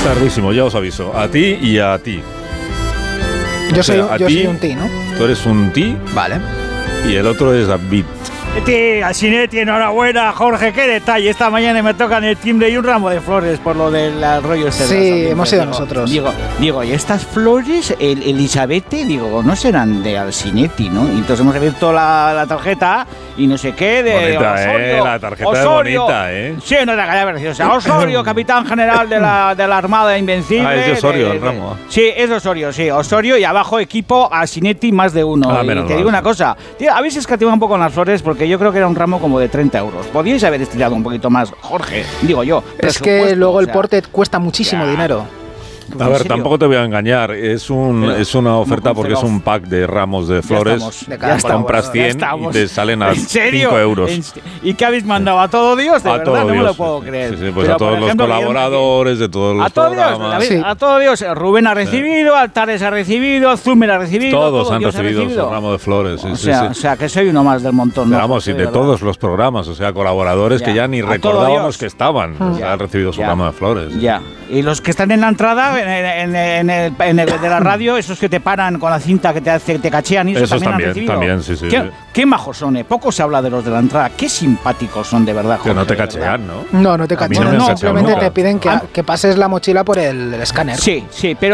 Tardísimo, ya os aviso. A ti y a ti. Yo soy un ti, ¿no? Tú eres un ti. Vale. Y el otro es David. Sinetti, enhorabuena, Jorge, qué detalle. Esta mañana me tocan el timbre y un ramo de flores por lo del rollo este. Sí, hemos sido nosotros. Digo, ¿y estas flores, Elizabeth, no serán de Alcinetti, ¿no? Y entonces hemos abierto la tarjeta y no sé qué de bonita, Osorio. La tarjeta Osorio. es bonita, Sí, no te calles, preciosa. Osorio, capitán general de la Armada Invencible. Es de Osorio el ramo. Sí, es de Osorio, sí. Osorio y abajo equipo Alcinetti más de uno. Y te digo una cosa, tío, habéis escatimado un poco en las flores porque yo creo que era un ramo como de 30 euros. Podíais haber estirado un poquito más, Jorge, digo yo. Es que luego el porte cuesta muchísimo dinero. A ver, tampoco te voy a engañar. Es una oferta porque es un pack de ramos de flores. Compras 100 y te salen a 5 euros. ¿Y qué habéis mandado? ¿A todo Dios? De a verdad, todo no Dios. me lo puedo creer. Sí, pues a todos los colaboradores de todos los programas. A todo Dios. Rubén ha recibido, Altares ha recibido, Zumer ha recibido. Todos han recibido su ramo de flores. O sea, que soy uno más del montón. Pero vamos, y de todos los programas, o sea, colaboradores que ya ni recordábamos que estaban. Han recibido su ramo de flores. Ya. Y los que están en la entrada, en el de la radio, esos que te paran con la cinta que te cachean, y esos también han recibido. Sí. Qué majos son, Poco se habla de los de la entrada. Qué simpáticos son, de verdad, Jorge. Que no te cachean, ¿no? No te cachean. Simplemente te piden que pases la mochila por el escáner. Sí, pero